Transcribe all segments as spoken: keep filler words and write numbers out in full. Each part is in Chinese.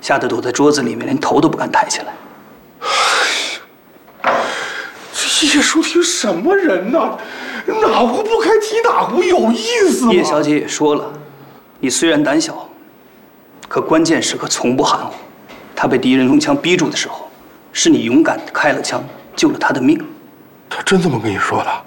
吓得躲在桌子里面，连头都不敢抬起来。 这叶舒婷什么人呢？哪壶不开提哪壶，有意思吗？ 叶小姐也说了，你虽然胆小，可关键时刻从不含糊。他被敌人用枪逼住的时候，是你勇敢地开了枪，救了他的命。 他真这么跟你说的？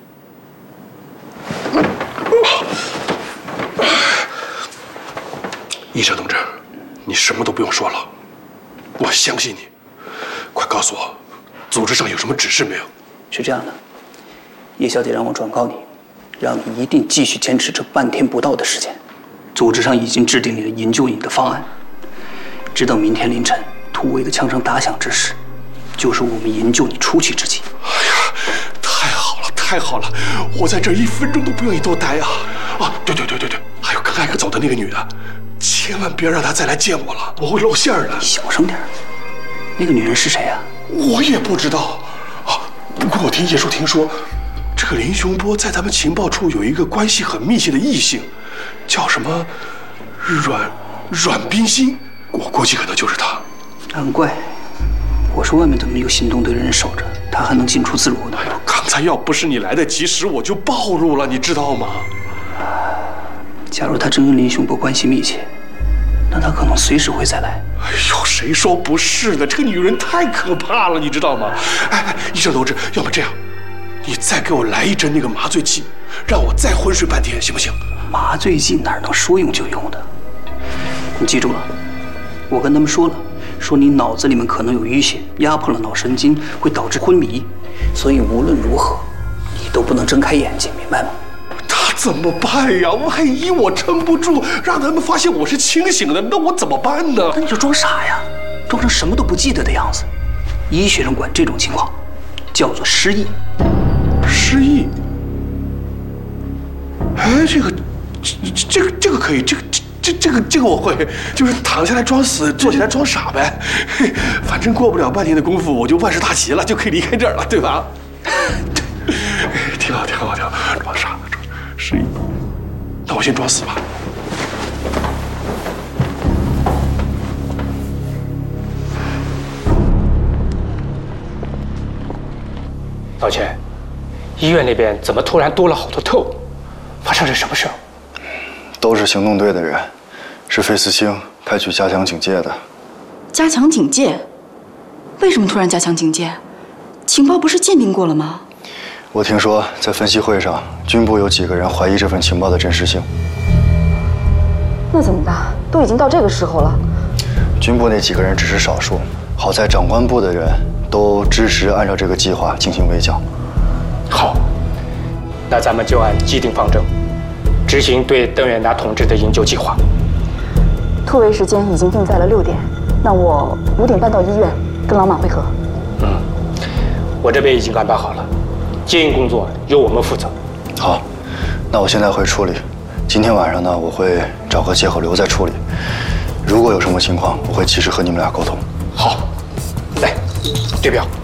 医生同志，你什么都不用说了，我相信你。快告诉我，组织上有什么指示没有？ 是这样的，叶小姐让我转告你，让你一定继续坚持这半天不到的时间。组织上已经制定了营救你的方案，直到明天凌晨突围的枪声打响之时，就是我们营救你出去之际。 哎呀，太好了，太好了！我在这儿一分钟都不愿意多待啊！啊，对对对对对，还有跟艾克走的那个女的，千万别让她再来见我了，我会露馅的。 小声点，那个女人是谁啊？ 我也不知道啊。不过我听叶舒婷说，这个林雄波在咱们情报处有一个关系很密切的异性，叫什么阮阮冰心，我估计可能就是他。 难怪，我说外面怎么有行动队的人守着，他还能进出自如呢？ 哎呦，刚才要不是你来得及时，我就暴露了，你知道吗？ 假如他真跟林雄波关系密切，那他可能随时会再来。 哎呦，谁说不是的？这个女人太可怕了，你知道吗？哎哎，医生同志，要不这样，你再给我来一针那个麻醉剂，让我再昏睡半天，行不行？ 麻醉剂哪能说用就用的？你记住了，我跟他们说了，说你脑子里面可能有淤血，压迫了脑神经，会导致昏迷，所以无论如何，你都不能睁开眼睛，明白吗？ 他怎么办呀？万一我撑不住，让他们发现我是清醒的，那我怎么办呢？ 那你就装傻呀，装成什么都不记得的样子。医学上管这种情况叫做失忆。 失忆？哎，这个，这这个这个可以，这个这这这个这个我会，就是躺下来装死，坐起来装傻呗。嘿，反正过不了半天的功夫，我就万事大吉了，就可以离开这儿了，对吧？挺好，挺好，挺好，装傻，装失忆。那我先装死吧。 老钱，医院那边怎么突然多了好多特务？发生了什么事？ 都是行动队的人，是费思清派去加强警戒的。 加强警戒？为什么突然加强警戒？情报不是鉴定过了吗？ 我听说在分析会上，军部有几个人怀疑这份情报的真实性。 那怎么办？都已经到这个时候了。 军部那几个人只是少数，好在长官部的人都支持按照这个计划进行围剿。 好，那咱们就按既定方针，执行对邓远达同志的营救计划。 突围时间已经定在了六点，那我五点半到医院跟老马会合。 嗯，我这边已经安排好了，接应工作由我们负责。 好，那我现在会处理。今天晚上呢，我会找个借口留在处理。如果有什么情况，我会及时和你们俩沟通。 好，来，对表。